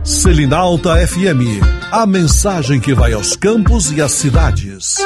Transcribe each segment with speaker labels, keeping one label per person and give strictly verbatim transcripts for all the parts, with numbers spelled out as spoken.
Speaker 1: Selinalta F M, a mensagem que vai aos campos e às cidades.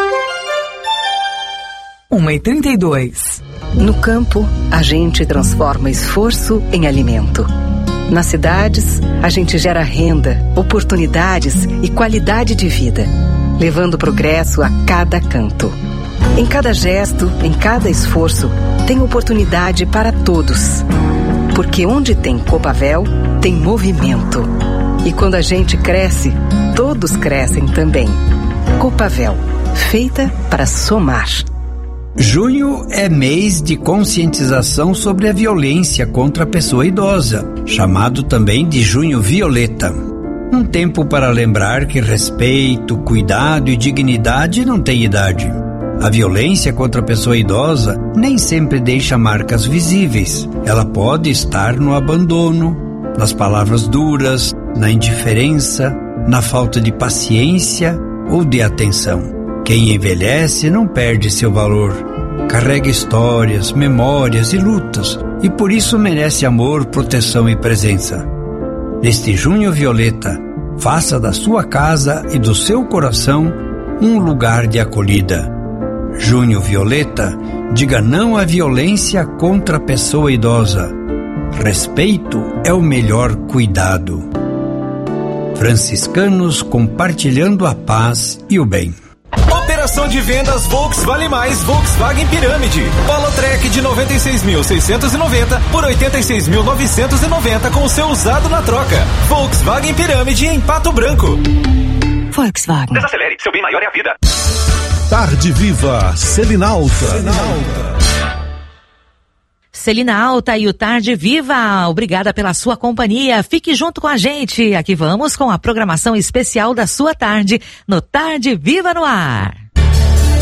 Speaker 2: uma e trinta e dois.
Speaker 3: No campo, a gente transforma esforço em alimento. Nas cidades, a gente gera renda, oportunidades e qualidade de vida, levando progresso a cada canto. Em cada gesto, em cada esforço, tem oportunidade para todos. Porque onde tem Copavel, tem movimento. E quando a gente cresce, todos crescem também. Copavel, feita para somar.
Speaker 4: Junho é mês de conscientização sobre a violência contra a pessoa idosa, chamado também de Junho Violeta. Um tempo para lembrar que respeito, cuidado e dignidade não têm idade. A violência contra a pessoa idosa nem sempre deixa marcas visíveis. Ela pode estar no abandono, nas palavras duras, na indiferença, na falta de paciência ou de atenção. Quem envelhece não perde seu valor. Carrega histórias, memórias e lutas, e por isso merece amor, proteção e presença. Neste Junho Violeta, faça da sua casa e do seu coração um lugar de acolhida. Junho Violeta, diga não à violência contra a pessoa idosa. Respeito é o melhor cuidado. Franciscanos compartilhando a paz e o bem.
Speaker 5: Operação de vendas Volks Vale Mais Volkswagen Pirâmide. Polo Trek de noventa e seis mil seiscentos e noventa por oitenta e seis mil novecentos e noventa com o seu usado na troca. Volkswagen Pirâmide em Pato Branco.
Speaker 3: Volkswagen.
Speaker 5: Desacelere, seu bem maior é a vida.
Speaker 1: Tarde Viva, Selinalta. Selinalta.
Speaker 6: Selinalta e o Tarde Viva, obrigada pela sua companhia. Fique junto com a gente. Aqui vamos com a programação especial da sua tarde no Tarde Viva no Ar.